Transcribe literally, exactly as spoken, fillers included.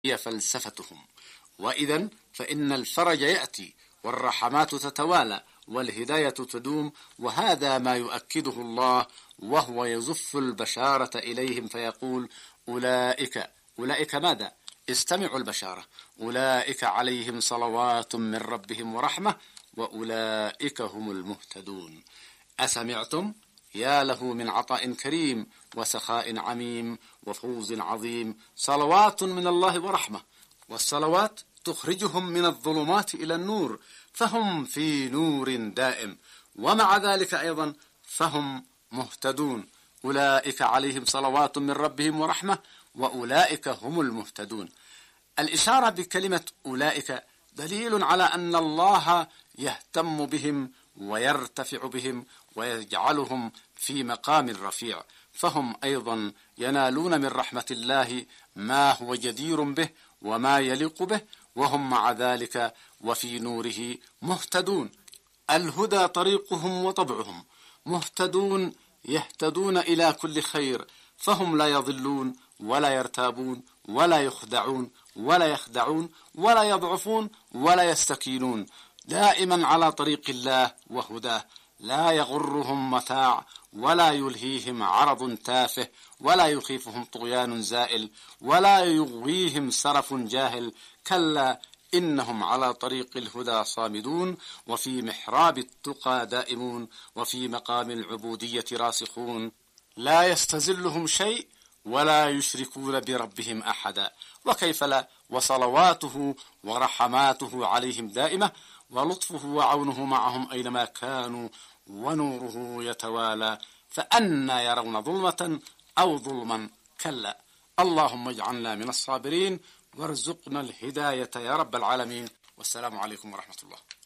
هي فلسفتهم. وإذا فإن الفرج يأتي والرحمات تتوالى والهداية تدوم، وهذا ما يؤكده الله وهو يزف البشارة إليهم فيقول: أولئك أولئك ماذا؟ استمعوا البشارة: أولئك عليهم صلوات من ربهم ورحمة وأولئك هم المهتدون. أسمعتم؟ يا له من عطاء كريم وسخاء عميم وفوز عظيم. صلوات من الله ورحمة، والصلوات تخرجهم من الظلمات إلى النور، فهم في نور دائم، ومع ذلك أيضا فهم مهتدون. أولئك عليهم صلوات من ربهم ورحمة وأولئك هم المهتدون. الإشارة بكلمة أولئك دليل على أن الله يهتم بهم ويرتفع بهم ويجعلهم في مقام رفيع، فهم أيضا ينالون من رحمة الله ما هو جدير به وما يليق به، وهم مع ذلك وفي نوره مهتدون. الهدى طريقهم وطبعهم، مهتدون يهتدون إلى كل خير، فهم لا يضلون ولا يرتابون ولا يخدعون ولا يخدعون ولا يضعفون ولا يستكينون، دائما على طريق الله وهداه. لا يغرهم متاع ولا يلهيهم عرض تافه ولا يخيفهم طغيان زائل ولا يغويهم سرف جاهل. كلا إنهم على طريق الهدى صامدون، وفي محراب التقى دائمون، وفي مقام العبودية راسخون. لا يستزلهم شيء ولا يشركون بربهم أحدا. وكيف لا، وصلواته ورحماته عليهم دائمة، ولطفه وعونه معهم أينما كانوا، ونوره يتوالى. فأنى يرون ظلمة أو ظلما؟ كلا. اللهم اجعلنا من الصابرين وارزقنا الهداية يا رب العالمين. والسلام عليكم ورحمة الله.